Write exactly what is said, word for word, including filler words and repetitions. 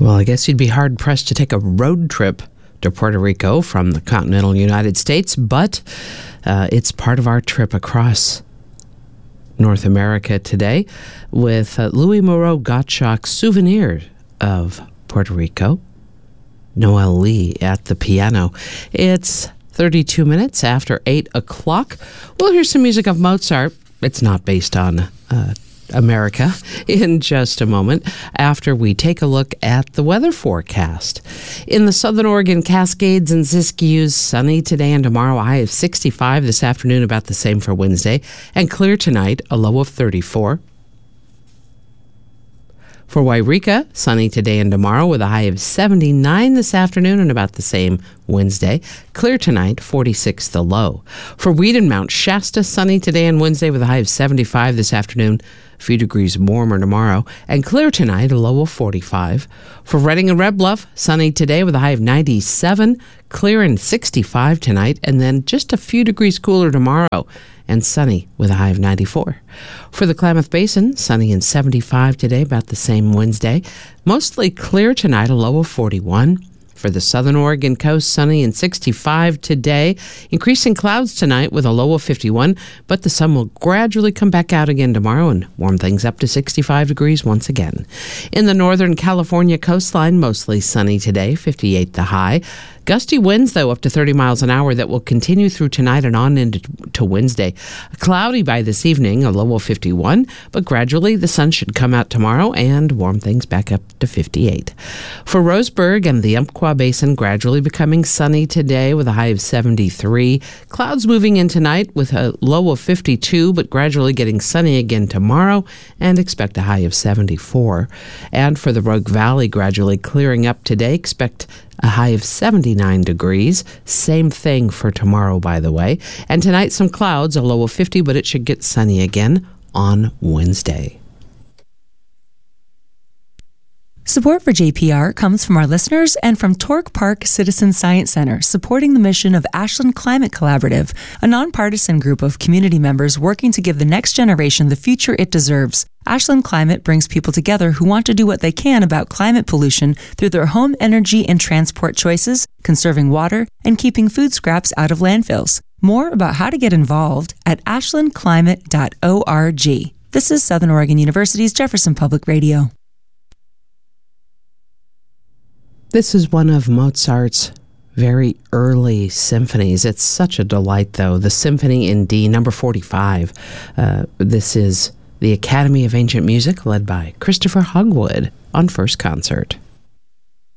Well, I guess you'd be hard-pressed to take a road trip to Puerto Rico from the continental United States, but uh, it's part of our trip across North America today with uh, Louis Moreau Gottschalk's Souvenir of Puerto Rico. Noel Lee at the piano. It's thirty-two minutes after eight o'clock. We'll hear some music of Mozart. It's not based on uh, America in just a moment after we take a look at the weather forecast. In the Southern Oregon Cascades and Siskiyous, sunny today and tomorrow, a high of sixty-five this afternoon, about the same for Wednesday, and clear tonight, a low of thirty-four. For Wairika, sunny today and tomorrow with a high of seventy-nine this afternoon and about the same Wednesday. Clear tonight, forty-six the low. For Weed and Mount Shasta, sunny today and Wednesday with a high of seventy-five this afternoon, a few degrees warmer tomorrow, and clear tonight, a low of forty-five. For Redding and Red Bluff, sunny today with a high of ninety-seven, clear and sixty-five tonight, and then just a few degrees cooler tomorrow, and sunny with a high of ninety-four. For the Klamath Basin, sunny and seventy-five today, about the same Wednesday. Mostly clear tonight, a low of forty-one. For the Southern Oregon coast, sunny and sixty-five today. Increasing clouds tonight with a low of fifty-one, but the sun will gradually come back out again tomorrow and warm things up to sixty-five degrees once again. In the Northern California coastline, mostly sunny today, fifty-eight the high. Gusty winds, though, up to thirty miles an hour that will continue through tonight and on into to Wednesday. Cloudy by this evening, a low of fifty-one, but gradually the sun should come out tomorrow and warm things back up to fifty-eight. For Roseburg and the Umpqua Basin, gradually becoming sunny today with a high of seventy-three. Clouds moving in tonight with a low of fifty-two, but gradually getting sunny again tomorrow, and expect a high of seventy-four. And for the Rogue Valley, gradually clearing up today, expect a high of seventy-nine degrees. Same thing for tomorrow, by the way. And tonight, some clouds, a low of fifty, but it should get sunny again on Wednesday. Support for J P R comes from our listeners and from Torque Park Citizen Science Center, supporting the mission of Ashland Climate Collaborative, a nonpartisan group of community members working to give the next generation the future it deserves. Ashland Climate brings people together who want to do what they can about climate pollution through their home energy and transport choices, conserving water, and keeping food scraps out of landfills. More about how to get involved at ashland climate dot org. This is Southern Oregon University's Jefferson Public Radio. This is one of Mozart's very early symphonies. It's such a delight, though. The Symphony in D, number forty-five. Uh, this is the Academy of Ancient Music, led by Christopher Hogwood on First Concert.